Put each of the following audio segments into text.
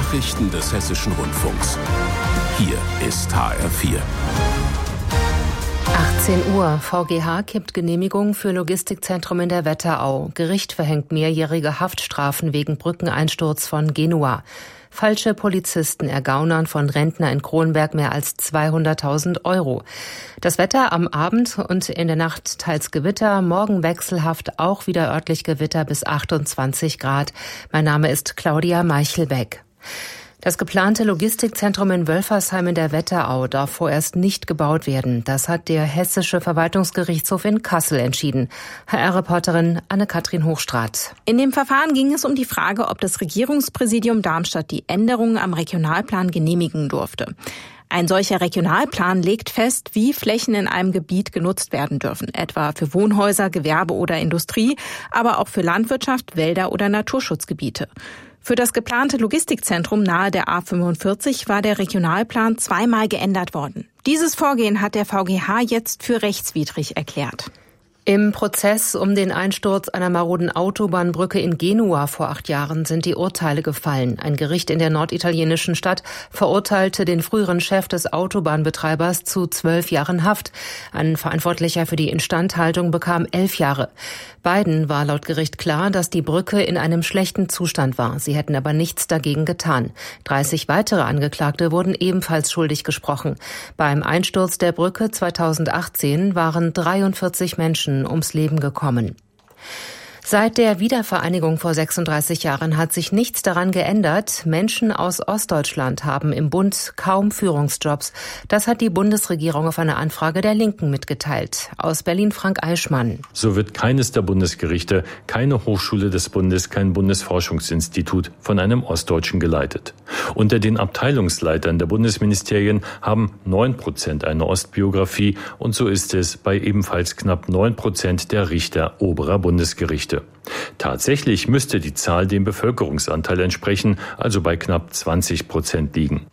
Nachrichten des Hessischen Rundfunks. Hier ist HR4. 18 Uhr. VGH kippt Genehmigung für Logistikzentrum in der Wetterau. Gericht verhängt mehrjährige Haftstrafen wegen Brückeneinsturz von Genua. Falsche Polizisten ergaunern von Rentner in Kronberg mehr als 200.000 €. Das Wetter am Abend und in der Nacht teils Gewitter, morgen wechselhaft, auch wieder örtlich Gewitter bis 28 Grad. Mein Name ist Claudia Meichelbeck. Das geplante Logistikzentrum in Wölfersheim in der Wetterau darf vorerst nicht gebaut werden. Das hat der Hessische Verwaltungsgerichtshof in Kassel entschieden. HR-Reporterin Anne-Kathrin Hochstraat. In dem Verfahren ging es um die Frage, ob das Regierungspräsidium Darmstadt die Änderungen am Regionalplan genehmigen durfte. Ein solcher Regionalplan legt fest, wie Flächen in einem Gebiet genutzt werden dürfen, etwa für Wohnhäuser, Gewerbe oder Industrie, aber auch für Landwirtschaft, Wälder oder Naturschutzgebiete. Für das geplante Logistikzentrum nahe der A45 war der Regionalplan zweimal geändert worden. Dieses Vorgehen hat der VGH jetzt für rechtswidrig erklärt. Im Prozess um den Einsturz einer maroden Autobahnbrücke in Genua vor 8 Jahren sind die Urteile gefallen. Ein Gericht in der norditalienischen Stadt verurteilte den früheren Chef des Autobahnbetreibers zu 12 Jahren Haft. Ein Verantwortlicher für die Instandhaltung bekam 11 Jahre. Beiden war laut Gericht klar, dass die Brücke in einem schlechten Zustand war. Sie hätten aber nichts dagegen getan. 30 weitere Angeklagte wurden ebenfalls schuldig gesprochen. Beim Einsturz der Brücke 2018 waren 43 Menschen ums Leben gekommen. Seit der Wiedervereinigung vor 36 Jahren hat sich nichts daran geändert. Menschen aus Ostdeutschland haben im Bund kaum Führungsjobs. Das hat die Bundesregierung auf eine Anfrage der Linken mitgeteilt. Aus Berlin Frank Eichmann. So wird keines der Bundesgerichte, keine Hochschule des Bundes, kein Bundesforschungsinstitut von einem Ostdeutschen geleitet. Unter den Abteilungsleitern der Bundesministerien haben 9% eine Ostbiografie und so ist es bei ebenfalls knapp 9% der Richter oberer Bundesgerichte. Tatsächlich müsste die Zahl dem Bevölkerungsanteil entsprechen, also bei knapp 20% liegen.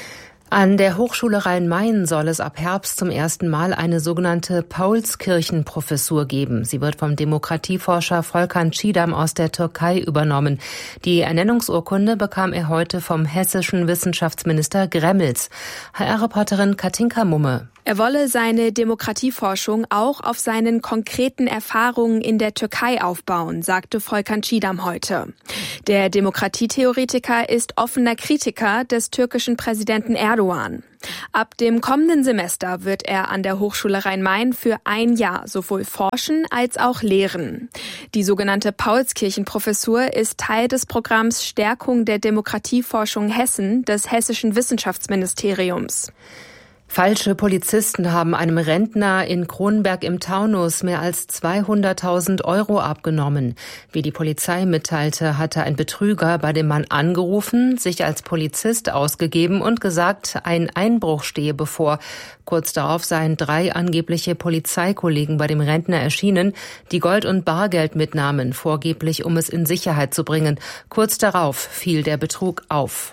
An der Hochschule Rhein-Main soll es ab Herbst zum ersten Mal eine sogenannte Paulskirchen-Professur geben. Sie wird vom Demokratieforscher Volkan Çiğdem aus der Türkei übernommen. Die Ernennungsurkunde bekam er heute vom hessischen Wissenschaftsminister Gremmels. HR-Reporterin Katinka Mumme. Er wolle seine Demokratieforschung auch auf seinen konkreten Erfahrungen in der Türkei aufbauen, sagte Volkan Çiğdem heute. Der Demokratietheoretiker ist offener Kritiker des türkischen Präsidenten Erdogan. Ab dem kommenden Semester wird er an der Hochschule Rhein-Main für 1 Jahr sowohl forschen als auch lehren. Die sogenannte Paulskirchen-Professur ist Teil des Programms Stärkung der Demokratieforschung Hessen des Hessischen Wissenschaftsministeriums. Falsche Polizisten haben einem Rentner in Kronberg im Taunus mehr als 200.000 € abgenommen. Wie die Polizei mitteilte, hatte ein Betrüger bei dem Mann angerufen, sich als Polizist ausgegeben und gesagt, ein Einbruch stehe bevor. Kurz darauf seien 3 angebliche Polizeikollegen bei dem Rentner erschienen, die Gold und Bargeld mitnahmen, vorgeblich um es in Sicherheit zu bringen. Kurz darauf fiel der Betrug auf.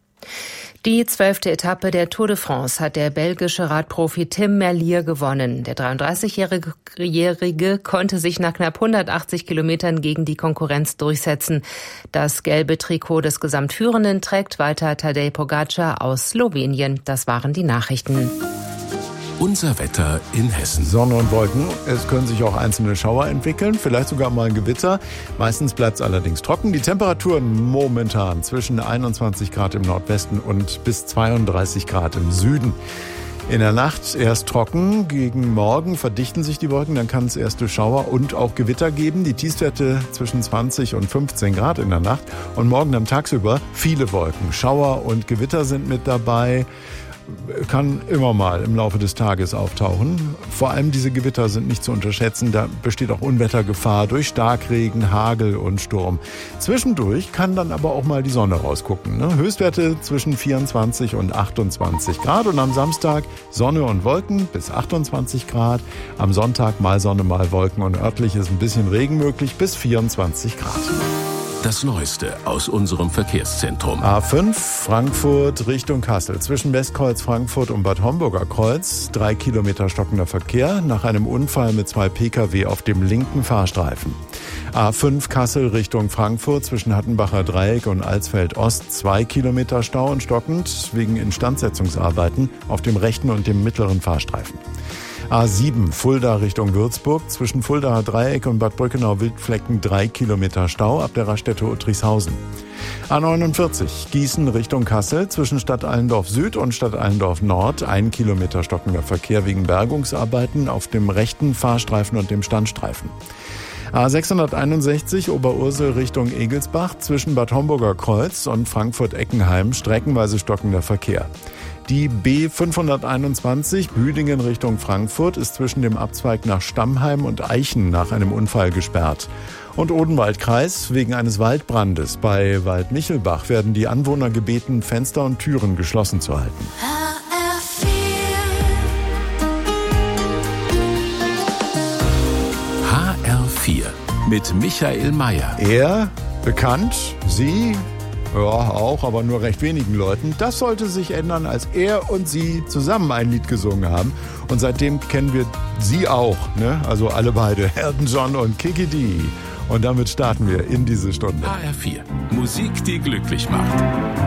Die 12. Etappe der Tour de France hat der belgische Radprofi Tim Merlier gewonnen. Der 33-Jährige konnte sich nach knapp 180 Kilometern gegen die Konkurrenz durchsetzen. Das gelbe Trikot des Gesamtführenden trägt weiter Tadej Pogačar aus Slowenien. Das waren die Nachrichten. Unser Wetter in Hessen. Sonne und Wolken. Es können sich auch einzelne Schauer entwickeln, vielleicht sogar mal ein Gewitter. Meistens bleibt es allerdings trocken. Die Temperaturen momentan zwischen 21 Grad im Nordwesten und bis 32 Grad im Süden. In der Nacht erst trocken, gegen Morgen verdichten sich die Wolken, dann kann es erste Schauer und auch Gewitter geben. Die Tiefstwerte zwischen 20 und 15 Grad in der Nacht. Und morgen dann tagsüber viele Wolken. Schauer und Gewitter sind mit dabei. Kann immer mal im Laufe des Tages auftauchen. Vor allem diese Gewitter sind nicht zu unterschätzen. Da besteht auch Unwettergefahr durch Starkregen, Hagel und Sturm. Zwischendurch kann dann aber auch mal die Sonne rausgucken. Höchstwerte zwischen 24 und 28 Grad. Und am Samstag Sonne und Wolken bis 28 Grad. Am Sonntag mal Sonne, mal Wolken und örtlich ist ein bisschen Regen möglich bis 24 Grad. Das Neueste aus unserem Verkehrszentrum. A5 Frankfurt Richtung Kassel. Zwischen Westkreuz Frankfurt und Bad Homburger Kreuz 3 Kilometer stockender Verkehr nach einem Unfall mit 2 Pkw auf dem linken Fahrstreifen. A5 Kassel Richtung Frankfurt zwischen Hattenbacher Dreieck und Alsfeld Ost 2 Kilometer Stau und stockend wegen Instandsetzungsarbeiten auf dem rechten und dem mittleren Fahrstreifen. A7 Fulda Richtung Würzburg zwischen Fuldaer Dreieck und Bad Brückenau-Wildflecken 3 Kilometer Stau ab der Raststätte Uttrichshausen. A49 Gießen Richtung Kassel zwischen Stadt Allendorf Süd und Stadt Allendorf Nord 1 Kilometer stockender Verkehr wegen Bergungsarbeiten auf dem rechten Fahrstreifen und dem Standstreifen. A661 Oberursel Richtung Egelsbach zwischen Bad Homburger Kreuz und Frankfurt-Eckenheim streckenweise stockender Verkehr. Die B521 Büdingen Richtung Frankfurt ist zwischen dem Abzweig nach Stammheim und Eichen nach einem Unfall gesperrt. Und Odenwaldkreis wegen eines Waldbrandes bei Waldmichelbach werden die Anwohner gebeten, Fenster und Türen geschlossen zu halten. HR4 mit Michael Mayer. Er, bekannt, sie, ja auch, aber nur recht wenigen Leuten. Das sollte sich ändern, als er und sie zusammen ein Lied gesungen haben. Und seitdem kennen wir sie auch, ne? Also alle beide, Elton John und Kiki D. Und damit starten wir in diese Stunde. HR4, Musik, die glücklich macht.